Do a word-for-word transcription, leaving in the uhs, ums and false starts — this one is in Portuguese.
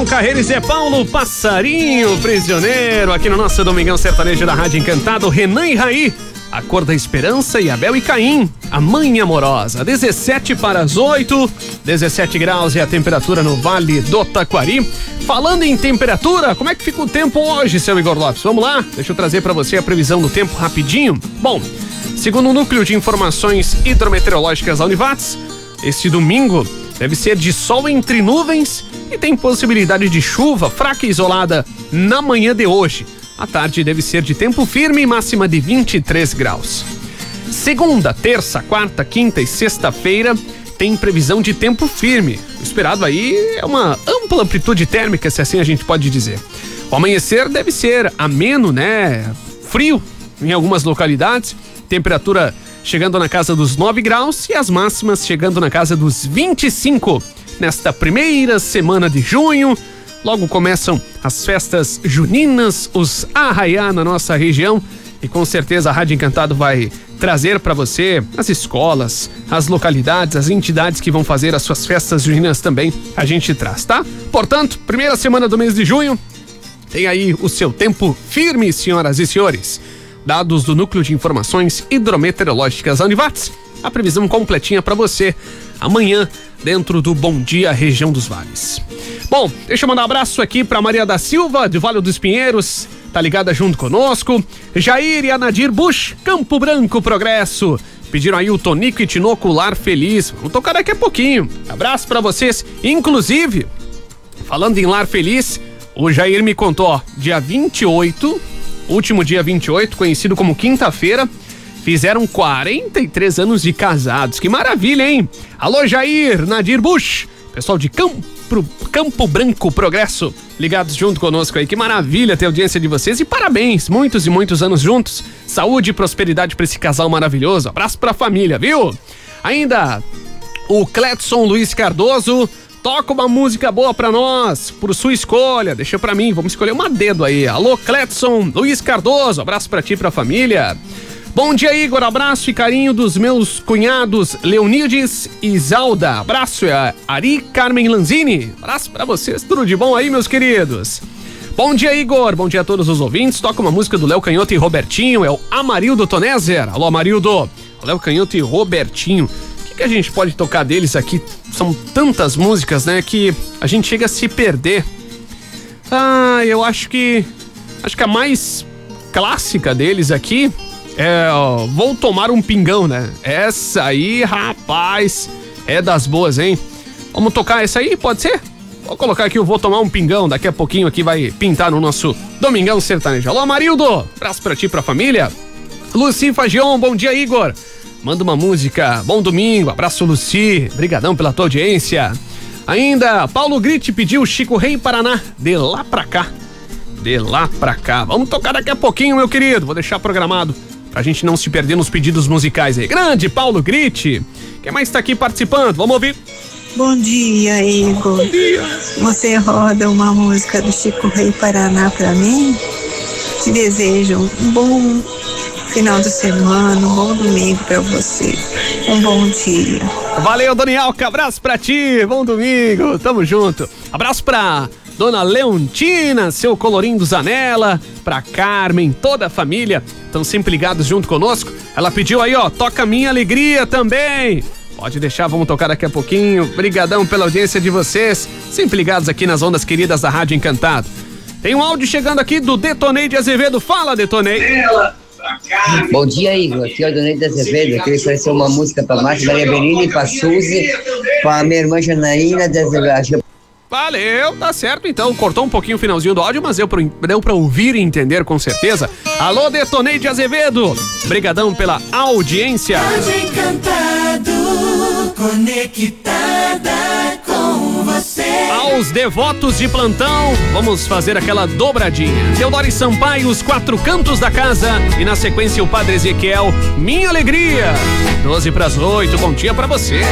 Carreira e Zé Paulo, Passarinho Prisioneiro, aqui no nosso Domingão Sertanejo da Rádio Encantado. Renan e Raí, A Cor da Esperança, e Abel e Caim, A Mãe Amorosa. dezessete para as oito, dezessete graus é a temperatura no Vale do Taquari. Falando em temperatura, como é que fica o tempo hoje, seu Igor Lopes? Vamos lá, deixa eu trazer para você a previsão do tempo rapidinho. Bom, segundo o Núcleo de Informações Hidrometeorológicas da Univates, este domingo deve ser de sol entre nuvens e tem possibilidade de chuva fraca e isolada na manhã de hoje. À tarde deve ser de tempo firme e máxima de vinte e três graus. Segunda, terça, quarta, quinta e sexta-feira tem previsão de tempo firme. O esperado aí é uma ampla amplitude térmica, se assim a gente pode dizer. O amanhecer deve ser ameno, né? Frio em algumas localidades. Temperatura chegando na casa dos nove graus e as máximas chegando na casa dos vinte e cinco. Nesta primeira semana de junho, logo começam as festas juninas, os arraiá na nossa região, e com certeza a Rádio Encantado vai trazer para você as escolas, as localidades, as entidades que vão fazer as suas festas juninas também, a gente traz, tá? Portanto, primeira semana do mês de junho, tem aí o seu tempo firme, senhoras e senhores. Dados do Núcleo de Informações Hidrometeorológicas da Univates, a previsão completinha para você amanhã dentro do Bom Dia Região dos Vales. Bom, deixa eu mandar um abraço aqui para Maria da Silva, de Vale dos Pinheiros, tá ligada junto conosco. Jair e Anadir Bush, Campo Branco Progresso, pediram aí o Tonico e Tinoco Lar Feliz. Vamos tocar daqui a pouquinho. Abraço para vocês. Inclusive, falando em Lar Feliz, o Jair me contou, ó, dia vinte e oito, último dia vinte e oito, conhecido como quinta-feira, fizeram quarenta e três anos de casados. Que maravilha, hein? Alô, Jair, Nadir Bush, pessoal de Campo, Campo Branco Progresso, ligados junto conosco aí. Que maravilha ter audiência de vocês e parabéns, muitos e muitos anos juntos. Saúde e prosperidade pra esse casal maravilhoso. Abraço pra família, viu? Ainda o Cledson Luiz Cardoso, toca uma música boa pra nós, por sua escolha, deixa pra mim, vamos escolher uma dedo aí. Alô, Cledson Luiz Cardoso, abraço pra ti e pra família. Bom dia, Igor, abraço e carinho dos meus cunhados Leonides e Zalda. Abraço, é Ari Carmen Lanzini. Abraço pra vocês, tudo de bom aí, meus queridos. Bom dia, Igor, bom dia a todos os ouvintes. Toca uma música do Léo Canhoto e Robertinho, é o Amarildo Tonezer. Alô, Amarildo, Léo Canhoto e Robertinho. O que, que a gente pode tocar deles aqui? São tantas músicas, né, que a gente chega a se perder. Ah, eu acho que acho que a mais clássica deles aqui é, ó, Vou Tomar um Pingão, né? Essa aí, rapaz, é das boas, hein? Vamos tocar essa aí, pode ser? Vou colocar aqui o Vou Tomar um Pingão, daqui a pouquinho aqui vai pintar no nosso Domingão Sertanejo. Alô, Amarildo, abraço pra ti e pra família. Luci Fagion, bom dia, Igor. Manda uma música, bom domingo, abraço, Luci, brigadão pela tua audiência. Ainda, Paulo Gritti pediu Chico Rei Paraná, de lá pra cá, de lá pra cá. Vamos tocar daqui a pouquinho, meu querido, vou deixar programado pra gente não se perder nos pedidos musicais aí. Grande Paulo Gritti, quem mais tá aqui participando? Vamos ouvir. Bom dia, Igor. Bom dia. Você roda uma música do Chico Rei Paraná pra mim? Te desejo um bom final de semana, um bom domingo pra você. Um bom dia. Valeu, Daniel, abraço pra ti, bom domingo, tamo junto. Abraço pra Dona Leontina, seu Colorindo Zanella, pra Carmen, toda a família, estão sempre ligados junto conosco. Ela pediu aí, ó, toca Minha Alegria também. Pode deixar, vamos tocar daqui a pouquinho. Brigadão pela audiência de vocês, sempre ligados aqui nas ondas queridas da Rádio Encantado. Tem um áudio chegando aqui do Detoneide Azevedo. Fala, Detoneide. Bom dia, Igor. Aqui é o Detoneide Azevedo. Eu queria oferecer uma música pra Márcia Maria Benini, pra Suzy, pra minha irmã Janaína de Azevedo. Valeu, tá certo então. Cortou um pouquinho o finalzinho do áudio, mas deu pra, deu pra ouvir e entender com certeza. Alô, Detoneide Azevedo, brigadão pela audiência. Rádio Encantado, conectada com você. Aos devotos de plantão, vamos fazer aquela dobradinha. Teodoro Sampaio, Os Quatro Cantos da Casa, e na sequência o Padre Ezequiel, Minha Alegria. doze para as oito, bom dia pra você.